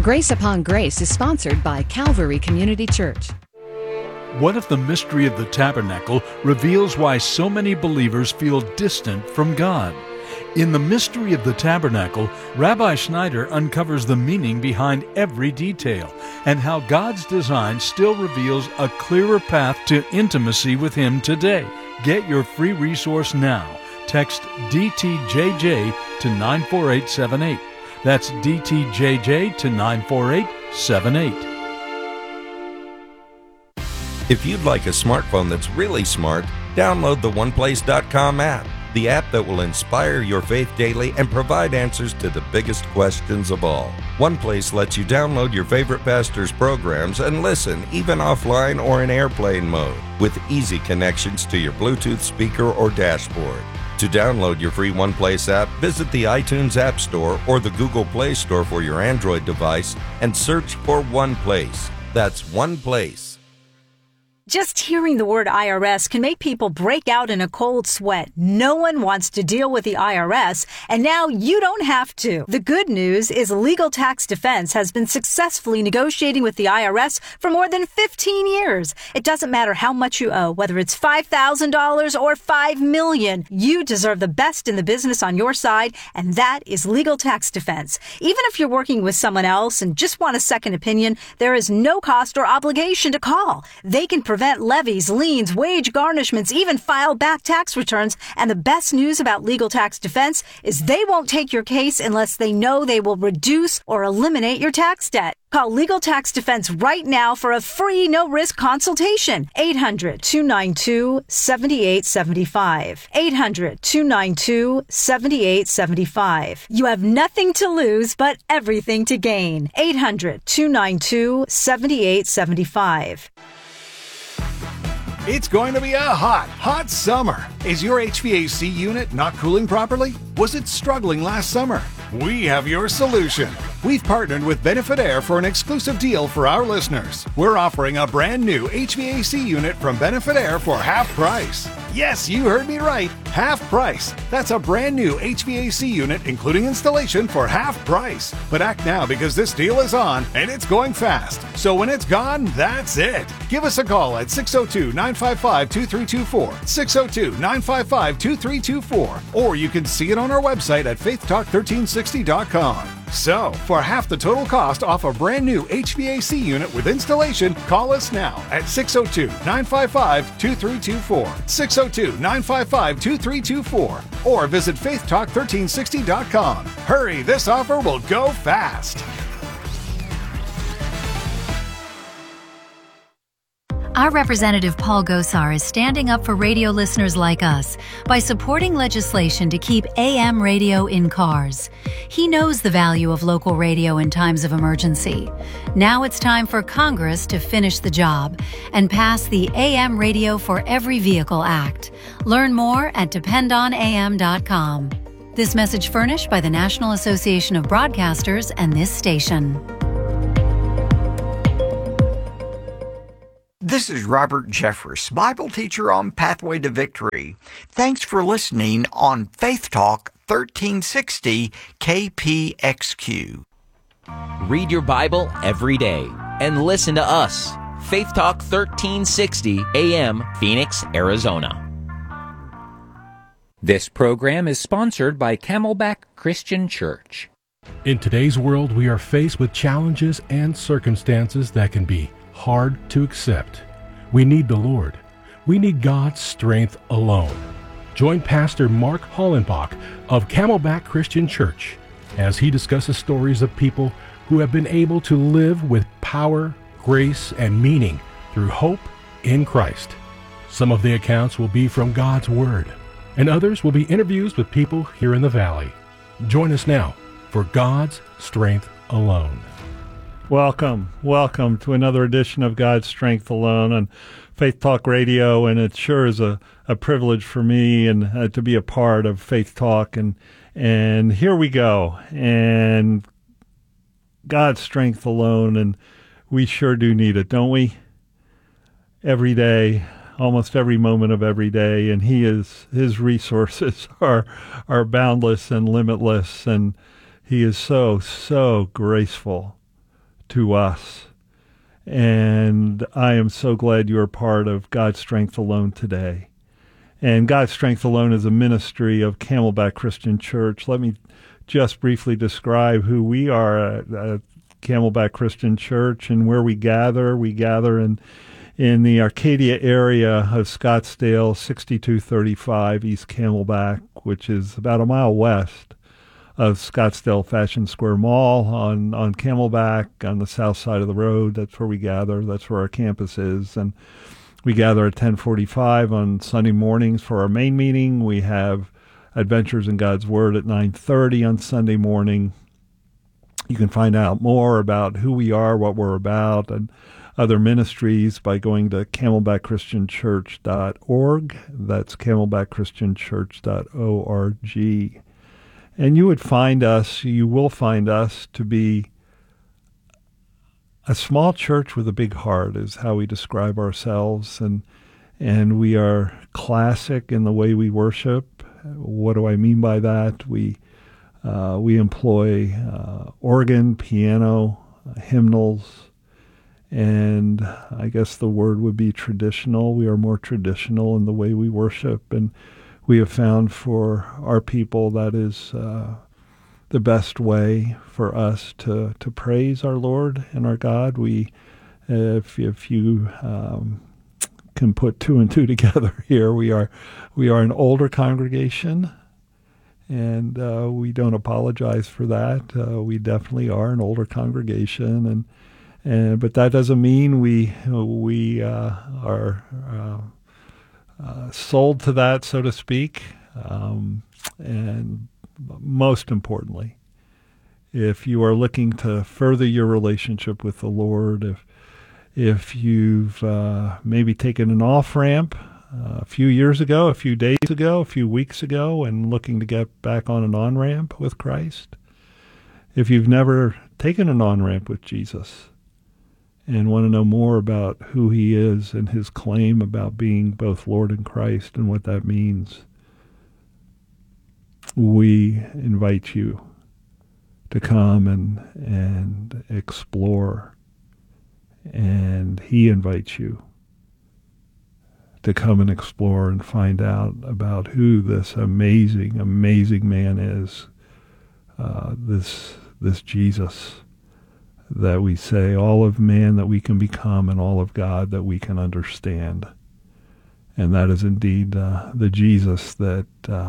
Grace Upon Grace is sponsored by Calvary Community Church. What if the mystery of the tabernacle reveals why so many believers feel distant from God? In The Mystery of the Tabernacle, Rabbi Schneider uncovers the meaning behind every detail and how God's design still reveals a clearer path to intimacy with Him today. Get your free resource now. Text DTJJ to 94878. That's DTJJ to 94878. If you'd like a smartphone that's really smart, download the OnePlace.com app, the app that will inspire your faith daily and provide answers to the biggest questions of all. OnePlace lets you download your favorite pastor's programs and listen, even offline or in airplane mode, with easy connections to your Bluetooth speaker or dashboard. To download your free OnePlace app, visit the iTunes App Store or the Google Play Store for your Android device and search for OnePlace. That's OnePlace. Just hearing the word IRS can make people break out in a cold sweat. No one wants to deal with the IRS, and now you don't have to. The good news is Legal Tax Defense has been successfully negotiating with the IRS for more than 15 years. It doesn't matter how much you owe, whether it's $5,000 or $5 million. You deserve the best in the business on your side, and that is Legal Tax Defense. Even if you're working with someone else and just want a second opinion, there is no cost or obligation to call. They can prevent levies, liens, wage garnishments, even file back tax returns. And the best news about Legal Tax Defense is they won't take your case unless they know they will reduce or eliminate your tax debt. Call Legal Tax Defense right now for a free, no-risk consultation. 800-292-7875. 800-292-7875. You have nothing to lose, but everything to gain. 800-292-7875. It's going to be a hot summer. Is your HVAC unit not cooling properly? Was it struggling last summer? We have your solution. We've partnered with Benefit Air for an exclusive deal for our listeners. We're offering a brand new HVAC unit from Benefit Air for half price. Yes, you heard me right. Half price. That's a brand new HVAC unit, including installation, for half price. But act now because this deal is on and it's going fast. So when it's gone, that's it. Give us a call at 602-955-2324. 602-955-2324. Or you can see it on our website at faithtalk1360.com. So, for half the total cost off a brand new HVAC unit with installation, call us now at 602-955-2324. 602-955-2324. Or visit faithtalk1360.com. Hurry, this offer will go fast. Our Representative Paul Gosar is standing up for radio listeners like us by supporting legislation to keep AM radio in cars. He knows the value of local radio in times of emergency. Now it's time for Congress to finish the job and pass the AM Radio for Every Vehicle Act. Learn more at dependonam.com. This message furnished by the National Association of Broadcasters and this station. This is Robert Jeffress, Bible teacher on Pathway to Victory. Thanks for listening on Faith Talk 1360 KPXQ. Read your Bible every day and listen to us. Faith Talk 1360 AM, Phoenix, Arizona. This program is sponsored by Camelback Christian Church. In today's world, we are faced with challenges and circumstances that can be hard to accept. We need the Lord. We need God's strength alone. Join Pastor Mark Hollenbach of Camelback Christian Church as he discusses stories of people who have been able to live with power, grace, and meaning through hope in Christ. Some of the accounts will be from God's Word, and others will be interviews with people here in the Valley. Join us now for God's Strength Alone. Welcome to another edition of God's Strength Alone on Faith Talk Radio, and it sure is a privilege for me and to be a part of Faith Talk, and here we go, and God's strength alone, and we sure do need it, don't we? Every day, almost every moment of every day, and His resources are boundless and limitless, and He is so graceful to us. And I am so glad you're a part of God's Strength Alone today. And God's Strength Alone is a ministry of Camelback Christian Church. Let me just briefly describe who we are at Camelback Christian Church and where we gather. We gather in the Arcadia area of Scottsdale, 6235 East Camelback, which is about a mile west of Scottsdale Fashion Square Mall on Camelback on the south side of the road. That's where we gather. That's where our campus is. And we gather at 10:45 on Sunday mornings for our main meeting. We have Adventures in God's Word at 9:30 on Sunday morning. You can find out more about who we are, what we're about, and other ministries by going to camelbackchristianchurch.org. That's camelbackchristianchurch.org. And you will find us to be a small church with a big heart is how we describe ourselves. And we are classic in the way we worship. What do I mean by that? We employ organ, piano, hymnals, and I guess the word would be traditional. We are more traditional in the way we worship, and we have found for our people that is the best way for us to praise our Lord and our God. If you can put two and two together here, we are an older congregation, and we don't apologize for that. We definitely are an older congregation, but that doesn't mean we are sold to that, so to speak. And most importantly, if you are looking to further your relationship with the Lord, if you've maybe taken an off-ramp a few years ago, a few days ago, a few weeks ago, and looking to get back on an on-ramp with Christ, if you've never taken an on-ramp with Jesus and want to know more about who he is and his claim about being both Lord and Christ and what that means, we invite you to come and explore. And he invites you to come and explore and find out about who this amazing, amazing man is, this Jesus that we say, all of man that we can become and all of God that we can understand. And that is indeed the Jesus that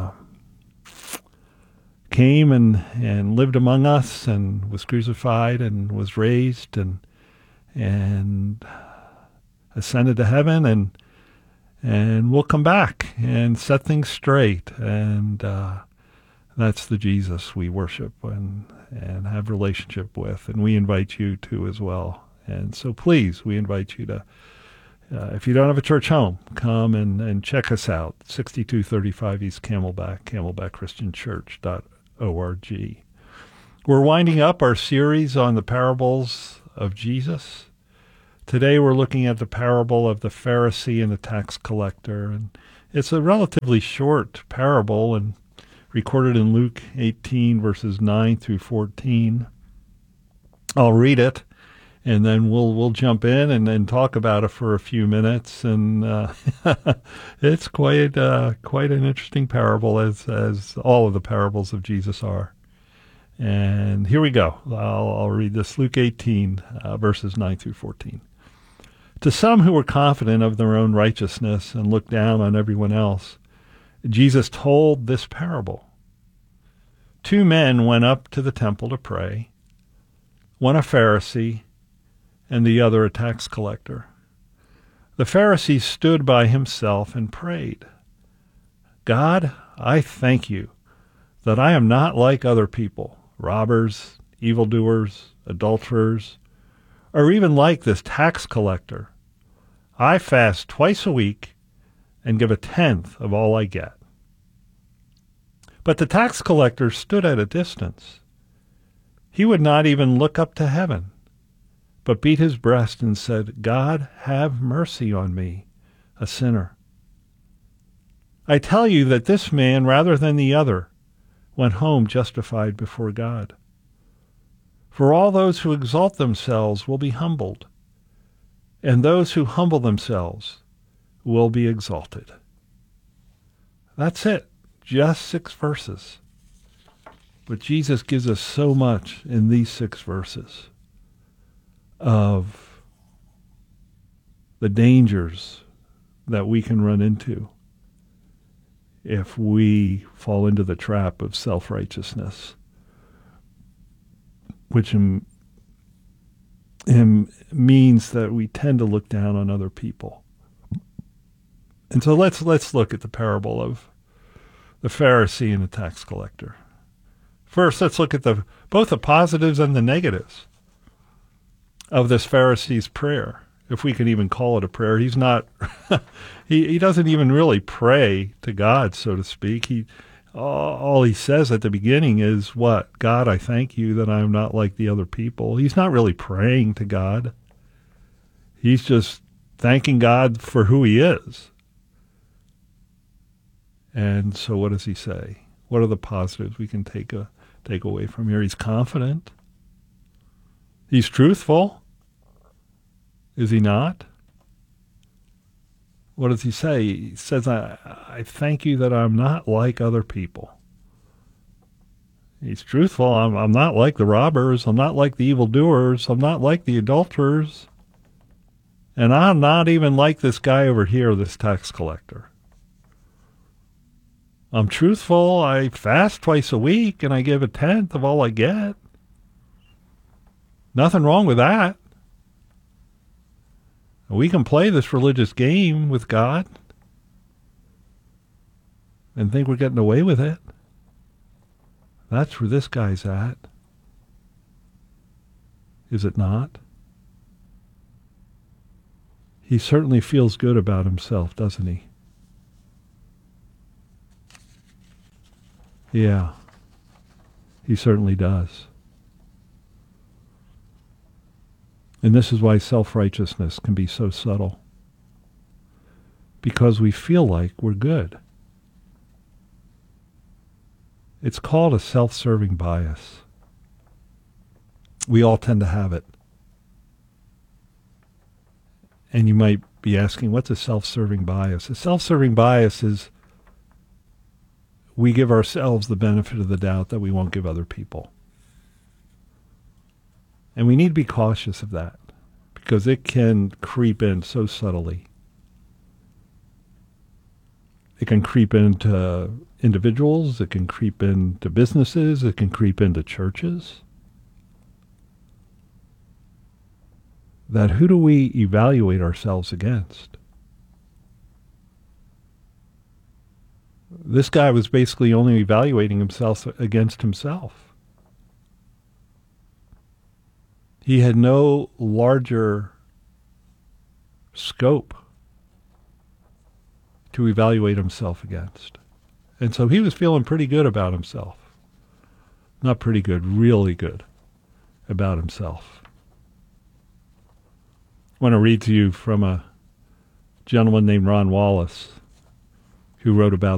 came and lived among us and was crucified and was raised and ascended to heaven and will come back and set things straight. And that's the Jesus we worship and have relationship with, and we invite you to as well. And so please, we invite you to, if you don't have a church home, come and check us out, 6235 East Camelback, camelbackchristianchurch.org. We're winding up our series on the parables of Jesus. Today we're looking at the parable of the Pharisee and the tax collector, and it's a relatively short parable and recorded in Luke 18, verses 9 through 14. I'll read it, and then we'll jump in and talk about it for a few minutes. And it's quite an interesting parable, as all of the parables of Jesus are. And here we go. I'll read this. Luke 18, verses 9 through 14. To some who were confident of their own righteousness and looked down on everyone else, Jesus told this parable. 2 men went up to the temple to pray, one a Pharisee and the other a tax collector. The Pharisee stood by himself and prayed, God, I thank you that I am not like other people, robbers, evildoers, adulterers, or even like this tax collector. I fast twice a week and give 1/10 of all I get. But the tax collector stood at a distance. He would not even look up to heaven, but beat his breast and said, God, have mercy on me, a sinner. I tell you that this man, rather than the other, went home justified before God. For all those who exalt themselves will be humbled, and those who humble themselves will be exalted. That's it. Just 6 verses. But Jesus gives us so much in these 6 verses of the dangers that we can run into if we fall into the trap of self-righteousness, which means that we tend to look down on other people. And so let's look at the parable of the Pharisee and the tax collector. First, let's look at both the positives and the negatives of this Pharisee's prayer, if we can even call it a prayer. He's not, he doesn't even really pray to God, so to speak. All he says at the beginning is, what? God, I thank you that I'm not like the other people. He's not really praying to God. He's just thanking God for who he is. And so what does he say? What are the positives we can take away from here? He's confident. He's truthful. Is he not? What does he say? He says, I thank you that I'm not like other people. He's truthful. I'm not like the robbers. I'm not like the evildoers. I'm not like the adulterers. And I'm not even like this guy over here, this tax collector. I'm truthful. I fast twice a week, and I give 1/10 of all I get. Nothing wrong with that. We can play this religious game with God and think we're getting away with it. That's where this guy's at. Is it not? He certainly feels good about himself, doesn't he? Yeah, he certainly does. And this is why self-righteousness can be so subtle. Because we feel like we're good. It's called a self-serving bias. We all tend to have it. And you might be asking, what's a self-serving bias? A self-serving bias is we give ourselves the benefit of the doubt that we won't give other people. And we need to be cautious of that because it can creep in so subtly. It can creep into individuals. It can creep into businesses. It can creep into churches. That who do we evaluate ourselves against? This guy was basically only evaluating himself against himself. He had no larger scope to evaluate himself against. And so he was feeling pretty good about himself. Not pretty good, really good about himself. I want to read to you from a gentleman named Ron Wallace, who wrote about